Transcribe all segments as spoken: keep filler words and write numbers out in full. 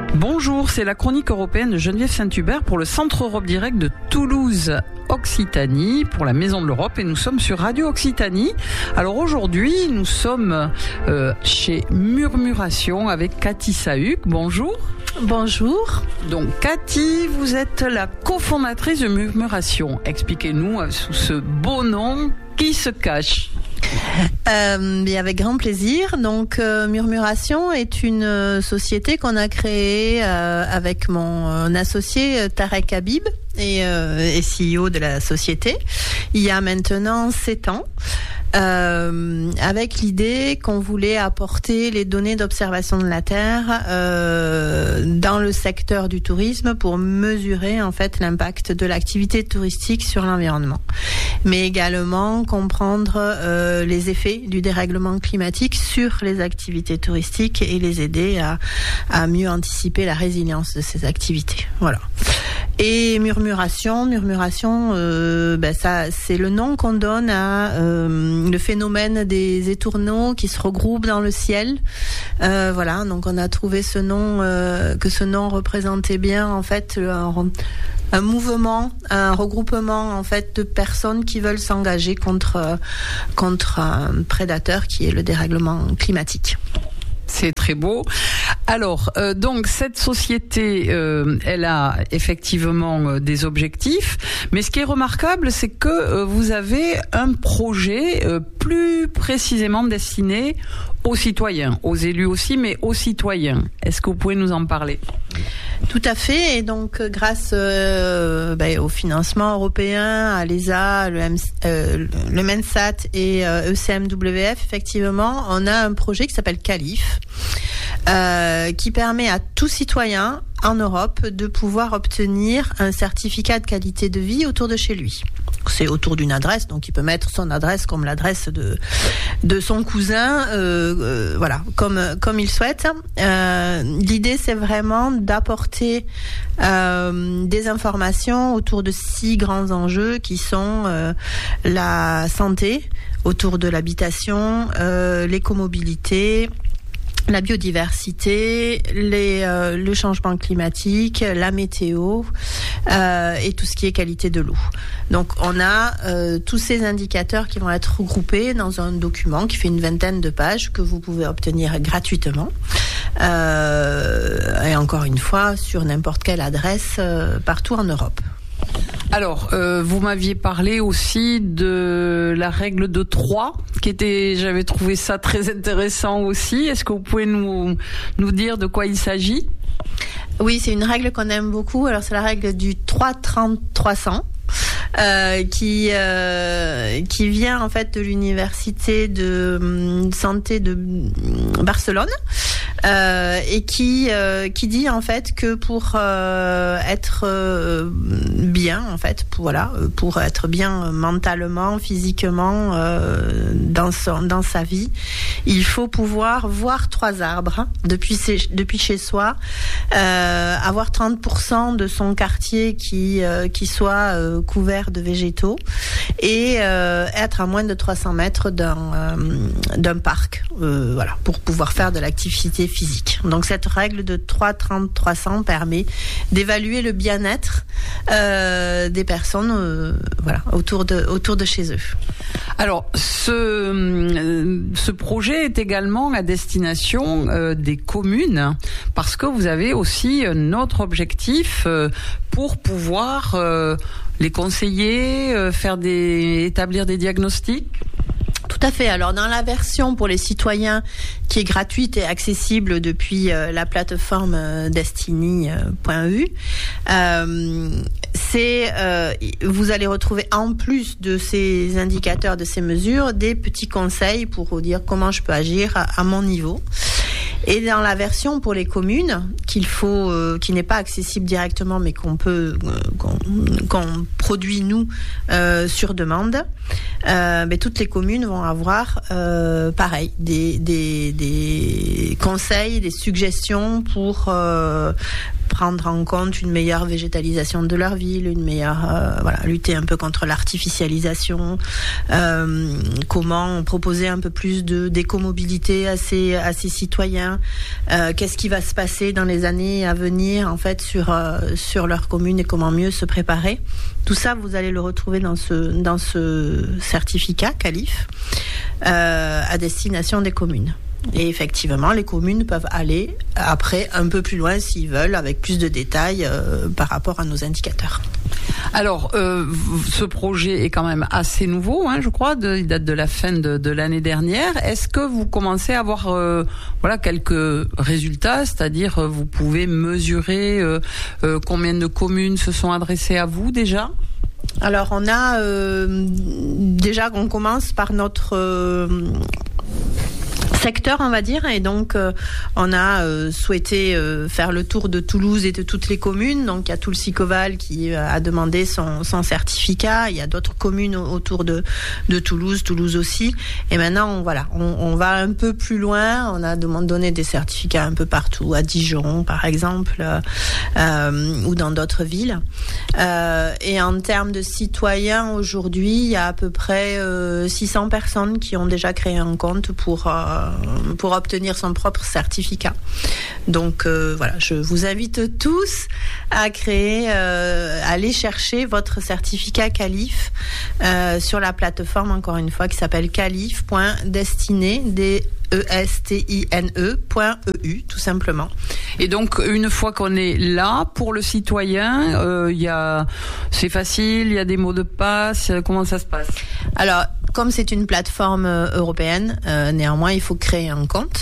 Bonjour, c'est la chronique européenne de Geneviève Saint-Hubert pour le Centre Europe Direct de Toulouse Occitanie pour la Maison de l'Europe et nous sommes sur Radio Occitanie. Alors aujourd'hui, nous sommes euh, chez Murmuration avec Cathy Sahuc. Bonjour. Bonjour. Donc Cathy, vous êtes la cofondatrice de Murmuration. Expliquez-nous euh, sous ce beau nom qui se cache. Euh, et avec grand plaisir. Donc, euh, Murmuration est une euh, société qu'on a créée euh, avec mon euh, associé euh, Tarek Habib et, euh, et C E O de la société il y a maintenant sept ans. Euh, avec l'idée qu'on voulait apporter les données d'observation de la Terre euh, dans le secteur du tourisme pour mesurer en fait l'impact de l'activité touristique sur l'environnement, mais également comprendre euh, les effets du dérèglement climatique sur les activités touristiques et les aider à, à mieux anticiper la résilience de ces activités. Voilà. Et Murmuration, Murmuration, euh, ben ça, c'est le nom qu'on donne à euh, le phénomène des étourneaux qui se regroupent dans le ciel. Euh, voilà, donc on a trouvé ce nom, euh, que ce nom représentait bien en fait un, un mouvement, un regroupement en fait de personnes qui veulent s'engager contre contre un prédateur qui est le dérèglement climatique. C'est très beau. Alors, euh, donc cette société, euh, elle a effectivement euh, des objectifs, mais ce qui est remarquable, c'est que euh, vous avez un projet euh, plus précisément destiné aux citoyens, aux élus aussi, mais aux citoyens. Est-ce que vous pouvez nous en parler ? Tout à fait. Et donc, grâce euh, ben, au financement européen, à l'E S A, le, M, euh, le MENSAT et euh, E C M W F, effectivement, on a un projet qui s'appelle CALIF, euh, qui permet à tout citoyen en Europe de pouvoir obtenir un certificat de qualité de vie autour de chez lui. C'est autour d'une adresse, donc il peut mettre son adresse comme l'adresse de de son cousin, euh, euh, voilà, comme comme il souhaite. Euh, l'idée, c'est vraiment d'apporter euh, des informations autour de six grands enjeux qui sont euh, la santé, autour de l'habitation, euh, l'écomobilité, la biodiversité, les, euh, le changement climatique, la météo euh, et tout ce qui est qualité de l'eau. Donc on a euh, tous ces indicateurs qui vont être regroupés dans un document qui fait une vingtaine de pages que vous pouvez obtenir gratuitement. Euh, et encore une fois, sur n'importe quelle adresse euh, partout en Europe. Alors, euh, vous m'aviez parlé aussi de la règle de trois, qui était, j'avais trouvé ça très intéressant aussi. Est-ce que vous pouvez nous nous dire de quoi il s'agit ? Oui, c'est une règle qu'on aime beaucoup. Alors, c'est la règle du trois trente trois cents. Euh, qui euh, qui vient en fait de l'université de euh, santé de Barcelone euh, et qui euh, qui dit en fait que pour euh, être euh, bien en fait pour, voilà pour être bien mentalement, physiquement euh, dans son dans sa vie, il faut pouvoir voir trois arbres depuis ses, depuis chez soi, euh, avoir trente pour cent de son quartier qui euh, qui soit euh, couvert de végétaux et euh, être à moins de trois cents mètres d'un, euh, d'un parc, euh, voilà, pour pouvoir faire de l'activité physique. Donc cette règle de trois trente trois cents permet d'évaluer le bien-être euh, des personnes euh, voilà, autour de, autour de chez eux. Alors, ce, euh, ce projet est également à destination euh, des communes, parce que vous avez aussi un autre objectif euh, pour pouvoir euh, les conseiller, euh, faire des, établir des diagnostics. Tout à fait. Alors, dans la version pour les citoyens qui est gratuite et accessible depuis euh, la plateforme euh, destiny point e u, euh, c'est euh, vous allez retrouver en plus de ces indicateurs, de ces mesures, des petits conseils pour vous dire comment je peux agir à, à mon niveau. Et dans la version pour les communes, qu'il faut, euh, qui n'est pas accessible directement, mais qu'on peut, euh, qu'on, qu'on produit nous euh, sur demande, euh, mais toutes les communes vont avoir, euh, pareil, des, des, des conseils, des suggestions pour euh, prendre en compte une meilleure végétalisation de leur ville, une meilleure, euh, voilà, lutter un peu contre l'artificialisation, euh, comment proposer un peu plus de d'écomobilité à ces à ces citoyens, euh, qu'est-ce qui va se passer dans les années à venir en fait sur euh, sur leur commune et comment mieux se préparer. Tout ça, vous allez le retrouver dans ce dans ce certificat Calif euh, à destination des communes. Et effectivement, les communes peuvent aller après un peu plus loin s'ils veulent, avec plus de détails euh, par rapport à nos indicateurs. Alors, euh, ce projet est quand même assez nouveau, hein, je crois, de, il date de la fin de, de l'année dernière. Est-ce que vous commencez à avoir euh, voilà, quelques résultats, c'est-à-dire vous pouvez mesurer euh, euh, combien de communes se sont adressées à vous déjà ? Alors, on a euh, déjà, on commence par notre... Euh, secteur, on va dire, et donc euh, on a euh, souhaité euh, faire le tour de Toulouse et de toutes les communes. Donc il y a Toul-Sicoval qui euh, a demandé son, son certificat. Il y a d'autres communes autour de, de Toulouse, Toulouse aussi. Et maintenant, on, voilà, on, on va un peu plus loin. On a demandé donné des certificats un peu partout, à Dijon par exemple, euh, ou dans d'autres villes. Euh, et en termes de citoyens, aujourd'hui, il y a à peu près euh, six cents personnes qui ont déjà créé un compte pour euh, pour obtenir son propre certificat. Donc euh, voilà, je vous invite tous à créer, euh, à aller chercher votre certificat Calif euh, sur la plateforme, encore une fois, qui s'appelle calif point destiné, D E S T I N E point E U, tout simplement. Et donc, une fois qu'on est là, pour le citoyen, euh, y a, c'est facile, il y a des mots de passe, comment ça se passe ? Alors, comme c'est une plateforme européenne, euh, néanmoins, il faut créer un compte.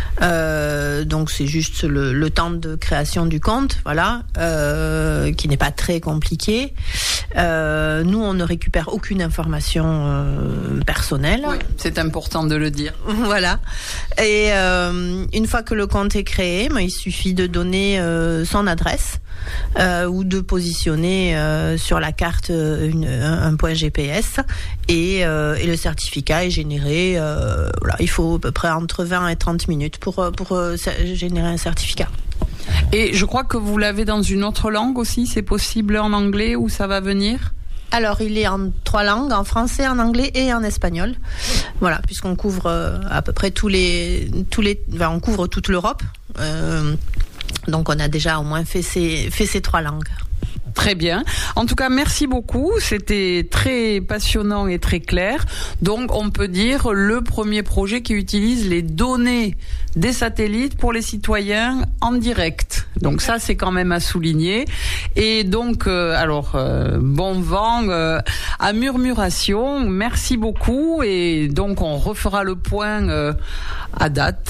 Euh, donc, c'est juste le, le temps de création du compte, voilà, euh, qui n'est pas très compliqué. Euh, nous, on ne récupère aucune information euh, personnelle. Oui, c'est important de le dire. Voilà. Et euh, une fois que le compte est créé, ben, il suffit de donner euh, son adresse euh, ou de positionner euh, sur la carte une, un, un point G P S et, euh, et le certificat est généré. Euh, voilà, il faut à peu près entre vingt et trente minutes pour, pour euh, générer un certificat. Et je crois que vous l'avez dans une autre langue aussi, c'est possible en anglais ou ça va venir ? Alors, il est en trois langues, en français, en anglais et en espagnol. Voilà, puisqu'on couvre euh, à peu près tous les, tous les, enfin, on couvre toute l'Europe. Euh, donc, on a déjà au moins fait ces, fait ces trois langues. Très bien. En tout cas, merci beaucoup. C'était très passionnant et très clair. Donc, on peut dire le premier projet qui utilise les données des satellites pour les citoyens en direct. Donc ça, c'est quand même à souligner. Et donc, euh, alors, euh, bon vent euh, à Murmuration. Merci beaucoup. Et donc, on refera le point euh, à date.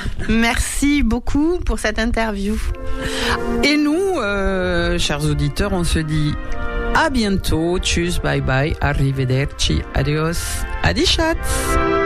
Merci beaucoup pour cette interview. Et nous, euh, chers auditeurs, on se dit à bientôt. Tchuss, bye bye, arrivederci, adios, adichat.